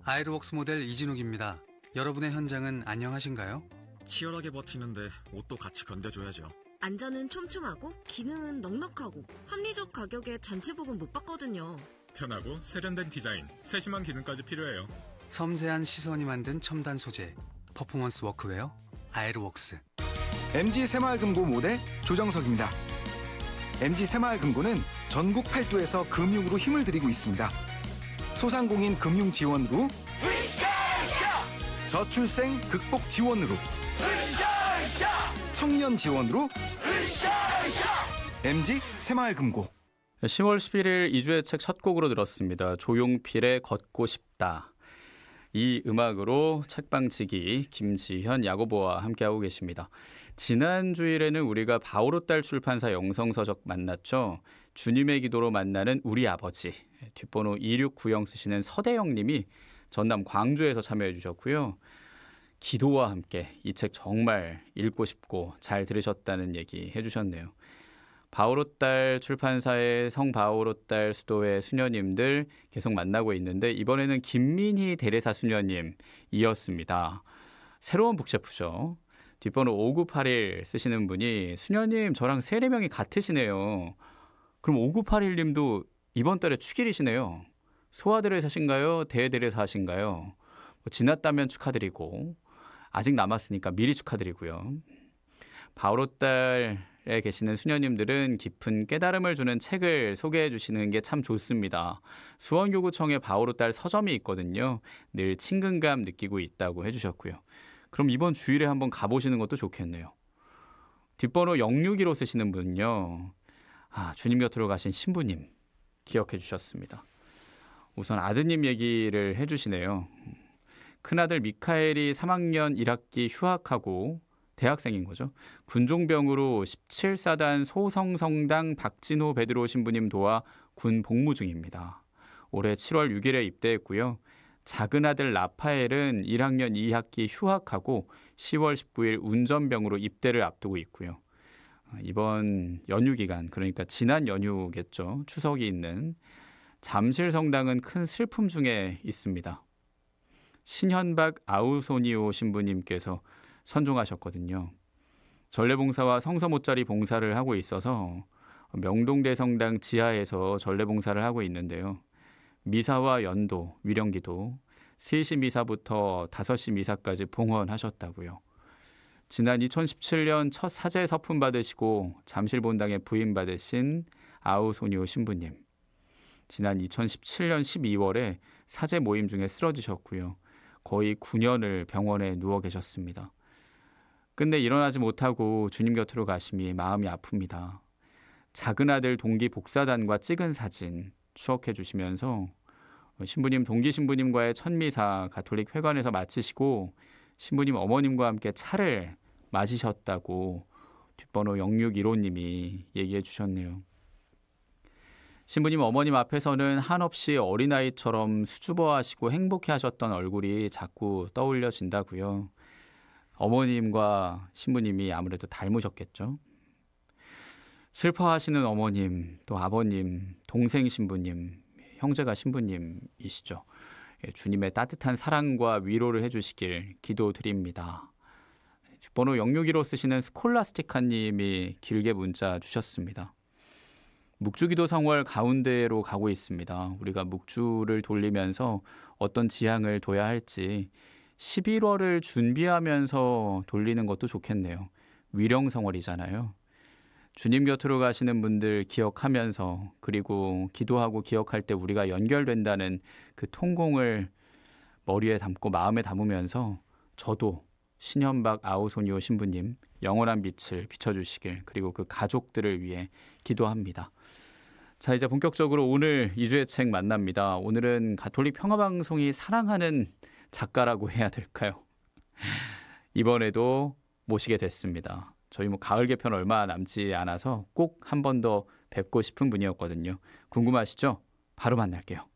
아이르웍스 모델 이진욱입니다. 여러분의 현장은 안녕하신가요? 치열하게 버티는데 옷도 같이 견뎌줘야죠. 안전은 촘촘하고 기능은 넉넉하고 합리적 가격에 단체복은 못 받거든요. 편하고 세련된 디자인, 세심한 기능까지 필요해요. 섬세한 시선이 만든 첨단 소재, 퍼포먼스 워크웨어 아이르웍스. MG 새마을금고 모델 조정석입니다. MG 새마을금고는 전국 8도에서 금융으로 힘을 들이고 있습니다. 소상공인 금융 지원으로, 저출생 극복 지원으로, 청년 지원으로, MG 새마을금고. 10월 11일 2주의 책 첫 곡으로 들었습니다. 조용필의 걷고 싶다. 이 음악으로 책방지기 김지현 야고보와 함께하고 계십니다. 지난 주일에는 우리가 바오로딸 출판사 영성서적 만났죠. 주님의 기도로 만나는 우리 아버지. 뒷번호 2690 쓰시는 서대영 님이 전남 광주에서 참여해 주셨고요. 기도와 함께 이 책 정말 읽고 싶고 잘 들으셨다는 얘기 해주셨네요. 바오로딸 출판사의 성바오로딸 수도의 수녀님들 계속 만나고 있는데 이번에는 김민희 대레사 수녀님이었습니다. 새로운 북셰프죠. 뒷번호 5981 쓰시는 분이 수녀님 저랑 세례명이 같으시네요. 그럼 5981님도 이번 달에 축일이시네요. 소아대레사신가요? 대대레사신가요? 지났다면 축하드리고 아직 남았으니까 미리 축하드리고요. 바오로딸에 계시는 수녀님들은 깊은 깨달음을 주는 책을 소개해 주시는 게 참 좋습니다. 수원교구청에 바오로딸 서점이 있거든요. 늘 친근감 느끼고 있다고 해주셨고요. 그럼 이번 주일에 한번 가보시는 것도 좋겠네요. 뒷번호 0615 쓰시는 분은요. 주님 곁으로 가신 신부님 기억해 주셨습니다. 우선 아드님 얘기를 해주시네요. 큰아들 미카엘이 3학년 1학기 휴학하고 대학생인 거죠. 군종병으로 17사단 소성성당 박진호 베드로 신부님 도와 군 복무 중입니다. 올해 7월 6일에 입대했고요. 작은 아들 라파엘은 1학년 2학기 휴학하고 10월 19일 운전병으로 입대를 앞두고 있고요. 이번 연휴 기간, 그러니까 지난 연휴겠죠. 추석이 있는 잠실성당은 큰 슬픔 중에 있습니다. 신현박 아우소니오 신부님께서 선종하셨거든요. 전례봉사와 성서모짜리 봉사를 하고 있어서 명동대성당 지하에서 전례봉사를 하고 있는데요. 미사와 연도, 위령기도, 3시 미사부터 5시 미사까지 봉헌하셨다고요. 지난 2017년 첫 사제 서품 받으시고 잠실본당에 부임받으신 아우소니오 신부님. 지난 2017년 12월에 사제 모임 중에 쓰러지셨고요. 거의 9년을 병원에 누워 계셨습니다. 끝내 일어나지 못하고 주님 곁으로 가심이 마음이 아픕니다. 작은 아들 동기 복사단과 찍은 사진 추억해 주시면서 신부님 동기 신부님과의 첫 미사 가톨릭 회관에서 마치시고 신부님 어머님과 함께 차를 마시셨다고 뒷번호 0615님이 얘기해 주셨네요. 신부님 어머님 앞에서는 한없이 어린아이처럼 수줍어하시고 행복해하셨던 얼굴이 자꾸 떠올려진다고요. 어머님과 신부님이 아무래도 닮으셨겠죠. 슬퍼하시는 어머님, 또 아버님, 동생 신부님, 형제가 신부님이시죠. 주님의 따뜻한 사랑과 위로를 해주시길 기도드립니다. 번호 0615 쓰시는 스콜라스티카님이 길게 문자 주셨습니다. 묵주기도 성월 가운데로 가고 있습니다. 우리가 묵주를 돌리면서 어떤 지향을 둬야 할지 11월을 준비하면서 돌리는 것도 좋겠네요. 위령성월이잖아요. 주님 곁으로 가시는 분들 기억하면서 그리고 기도하고 기억할 때 우리가 연결된다는 그 통공을 머리에 담고 마음에 담으면서 저도 신현박 아우소니오 신부님 영원한 빛을 비춰주시길 그리고 그 가족들을 위해 기도합니다. 자, 이제 본격적으로 오늘 2주의 책 만납니다. 오늘은 가톨릭 평화방송이 사랑하는 작가라고 해야 될까요? 이번에도 모시게 됐습니다. 저희 가을 개편 얼마 남지 않아서 꼭 한 번 더 뵙고 싶은 분이었거든요. 궁금하시죠? 바로 만날게요.